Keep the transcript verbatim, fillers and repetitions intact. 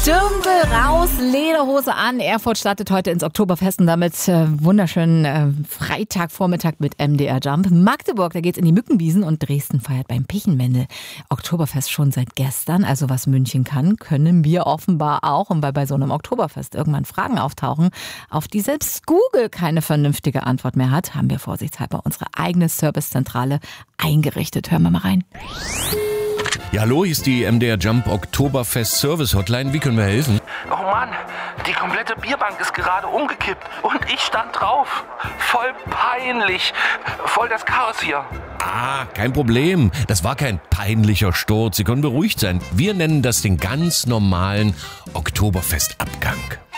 Stümpel raus, Lederhose an. Erfurt startet heute ins Oktoberfest und damit äh, wunderschönen äh, Freitagvormittag mit M D R Jump. Magdeburg, da geht's in die Mückenwiesen und Dresden feiert beim Pichenmendel Oktoberfest schon seit gestern. Also was München kann, können wir offenbar auch. Und weil bei so einem Oktoberfest irgendwann Fragen auftauchen, auf die selbst Google keine vernünftige Antwort mehr hat, haben wir vorsichtshalber unsere eigene Servicezentrale eingerichtet. Hören wir mal rein. Ja, hallo, hier ist die M D R Jump Oktoberfest Service Hotline. Wie können wir helfen? Oh Mann, die komplette Bierbank ist gerade umgekippt und ich stand drauf. Voll peinlich. Voll das Chaos hier. Ah, kein Problem. Das war kein peinlicher Sturz. Sie können beruhigt sein. Wir nennen das den ganz normalen Oktoberfestabgang.